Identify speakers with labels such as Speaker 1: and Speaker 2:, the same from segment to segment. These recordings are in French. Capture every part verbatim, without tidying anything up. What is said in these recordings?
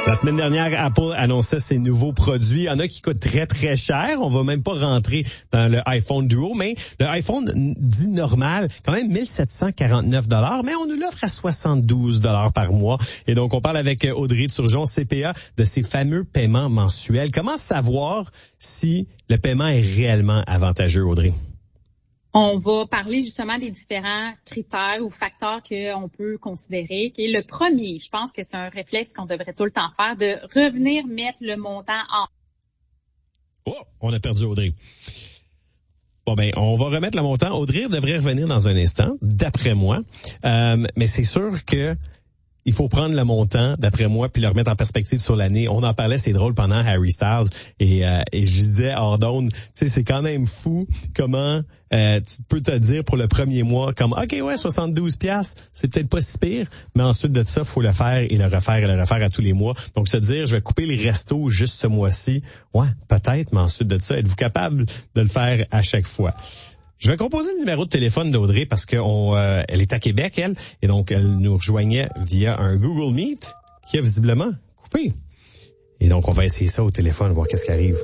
Speaker 1: La semaine dernière, Apple annonçait ses nouveaux produits. Il y en a qui coûtent très, très cher. On va même pas rentrer dans le iPhone Duo, mais le iPhone dit normal, quand même mille sept cent quarante-neuf dollars, mais on nous l'offre à soixante-douze dollars par mois. Et donc, on parle avec Audrey Turgeon, C P A, de ces fameux paiements mensuels. Comment savoir si le paiement est réellement avantageux, Audrey?
Speaker 2: On va parler justement des différents critères ou facteurs qu'on peut considérer. Okay? Le premier, je pense que c'est un réflexe qu'on devrait tout le temps faire, de revenir mettre le montant en...
Speaker 1: Oh, on a perdu Audrey. Bon, ben, on va remettre le montant. Audrey devrait revenir dans un instant, d'après moi. Euh, mais c'est sûr que il faut prendre le montant, d'après moi, puis le remettre en perspective sur l'année. On en parlait, c'est drôle, pendant Harry Styles. Et, euh, et je disais, hors d'onde, tu sais, c'est quand même fou comment euh, tu peux te dire pour le premier mois, comme, OK, ouais, soixante-douze piastres, c'est peut-être pas si pire, mais ensuite de ça, faut le faire et le refaire et le refaire à tous les mois. Donc, se dire, je vais couper les restos juste ce mois-ci, ouais, peut-être, mais ensuite de ça, êtes-vous capable de le faire à chaque fois? Je vais composer le numéro de téléphone d'Audrey parce que on, euh, elle est à Québec, elle, et donc elle nous rejoignait via un Google Meet qui a visiblement coupé. Et donc, on va essayer ça au téléphone, voir qu'est-ce qui arrive.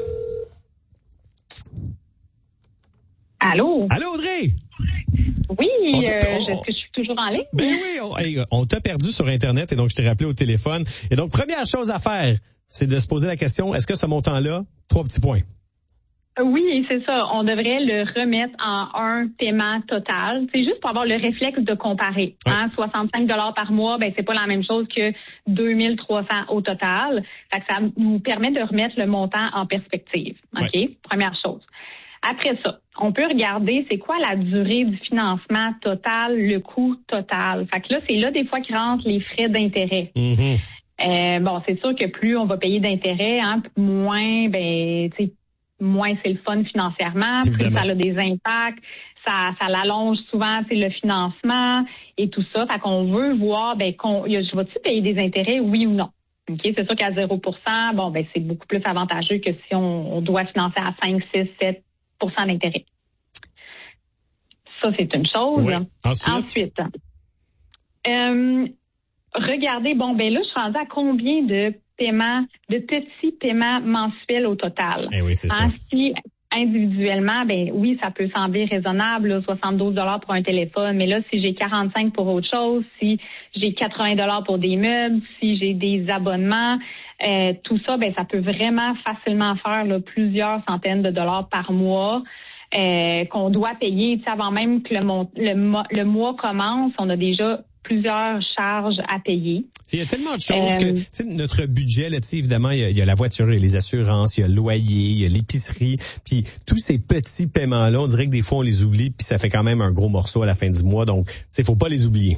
Speaker 2: Allô?
Speaker 1: Allô, Audrey?
Speaker 2: Oui,
Speaker 1: On
Speaker 2: euh,
Speaker 1: on,
Speaker 2: est-ce que je suis toujours en ligne?
Speaker 1: Ben oui, on, hey, on t'a perdu sur Internet et donc je t'ai rappelé au téléphone. Et donc, première chose à faire, c'est de se poser la question, est-ce que ce montant-là, trois petits points?
Speaker 2: Oui, c'est ça. On devrait le remettre en un paiement total. C'est juste pour avoir le réflexe de comparer.
Speaker 1: Ouais.
Speaker 2: Hein? soixante-cinq dollars par mois, ben c'est pas la même chose que deux mille trois cents au total. Fait que ça nous permet de remettre le montant en perspective. OK?
Speaker 1: Ouais.
Speaker 2: Première chose. Après ça, on peut regarder c'est quoi la durée du financement total, le coût total. Fait que là, c'est là des fois qui rentrent les frais d'intérêt.
Speaker 1: Mm-hmm.
Speaker 2: Euh, bon, c'est sûr que plus on va payer d'intérêt, hein, moins, ben, tu sais, moins c'est le fun financièrement, plus ça a des impacts, ça, ça l'allonge souvent, c'est le financement et tout ça. Fait qu'on veut voir, ben, qu'on, je vais-tu payer des intérêts, oui ou non? OK, c'est sûr qu'à zéro pour cent, bon, ben, c'est beaucoup plus avantageux que si on, on doit financer à cinq, six, sept pour cent d'intérêt. Ça, c'est une chose.
Speaker 1: Oui. Ensuite,
Speaker 2: Ensuite euh, regardez, bon, ben là, je suis rendue à combien de paiements, de petits paiements mensuels au total?
Speaker 1: Eh oui, c'est
Speaker 2: hein,
Speaker 1: ça.
Speaker 2: Si individuellement, ben oui, ça peut sembler raisonnable, là, soixante-douze dollars pour un téléphone, mais là, si j'ai quarante-cinq pour autre chose, si j'ai quatre-vingts dollars pour des meubles, si j'ai des abonnements, euh, tout ça, ben ça peut vraiment facilement faire là, plusieurs centaines de dollars par mois. Euh, qu'on doit payer, avant même que le, mon, le, le mois commence, on a déjà plusieurs charges à payer.
Speaker 1: Il y a tellement de choses
Speaker 2: euh,
Speaker 1: que notre budget, là, évidemment, il y, a, il y a la voiture, il y a les assurances, il y a le loyer, il y a l'épicerie, puis tous ces petits paiements-là, on dirait que des fois on les oublie, puis ça fait quand même un gros morceau à la fin du mois, donc il faut pas les oublier.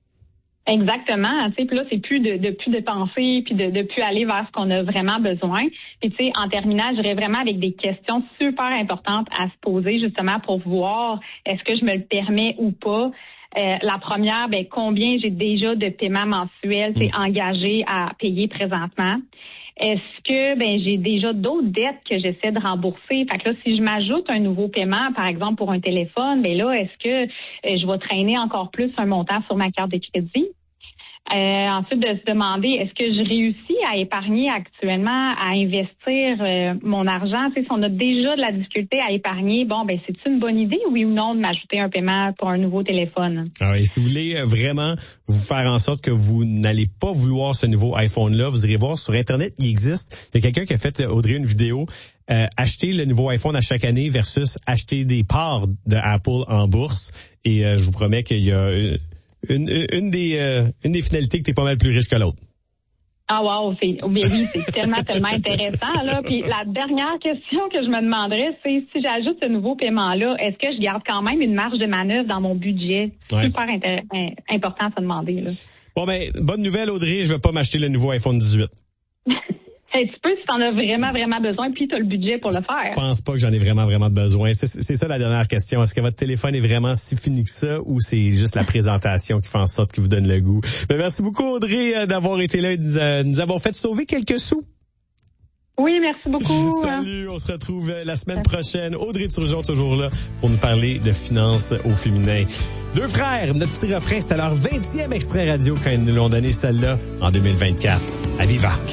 Speaker 2: Exactement, tu sais, puis là c'est plus de, de plus dépenser puis de, de plus aller vers ce qu'on a vraiment besoin. Puis tu sais, en terminant, j'irais vraiment avec des questions super importantes à se poser justement pour voir est-ce que je me le permets ou pas. Euh, la première, ben combien j'ai déjà de paiements mensuels, c'est engagé à payer présentement. Est-ce que ben j'ai déjà d'autres dettes que j'essaie de rembourser? Fait que là, si je m'ajoute un nouveau paiement, par exemple pour un téléphone, ben là, est-ce que euh, je vais traîner encore plus un montant sur ma carte de crédit? Euh, ensuite, de se demander, est-ce que je réussis à épargner actuellement, à investir euh, mon argent? Tu sais, si on a déjà de la difficulté à épargner, bon, ben c'est une bonne idée, oui ou non, de m'ajouter un paiement pour un nouveau téléphone?
Speaker 1: Ah oui, si vous voulez vraiment vous faire en sorte que vous n'allez pas vouloir ce nouveau iPhone-là, vous irez voir sur Internet, il existe. Il y a quelqu'un qui a fait, Audrey, une vidéo, euh, acheter le nouveau iPhone à chaque année versus acheter des parts de Apple en bourse. Et euh, je vous promets qu'il y a... Une, Une, une des euh, une des finalités que t'es pas mal plus riche que l'autre.
Speaker 2: Ah wow, c'est mais oui, c'est tellement tellement intéressant là. Puis la dernière question que je me demanderais, c'est si j'ajoute ce nouveau paiement là, est-ce que je garde quand même une marge de manœuvre dans mon budget?
Speaker 1: Ouais.
Speaker 2: Super intér- important à se demander là.
Speaker 1: Bon ben bonne nouvelle Audrey, je vais pas m'acheter le nouveau iPhone dix-huit.
Speaker 2: Hey, tu peux si t'en as vraiment, vraiment besoin, puis t'as le budget pour le faire.
Speaker 1: Je pense pas que j'en ai vraiment, vraiment besoin. C'est, c'est ça la dernière question. Est-ce que votre téléphone est vraiment si fini que ça ou c'est juste la présentation qui fait en sorte qu'il vous donne le goût? Mais merci beaucoup, Audrey, d'avoir été là et de nous avoir fait sauver quelques sous.
Speaker 2: Oui, merci beaucoup.
Speaker 1: Salut, on se retrouve la semaine prochaine. Audrey Turgeon toujours là pour nous parler de finances au féminin. Deux frères, notre petit refrain, c'était leur vingtième extrait radio quand ils nous l'ont donné celle-là en deux mille vingt-quatre. À Viva!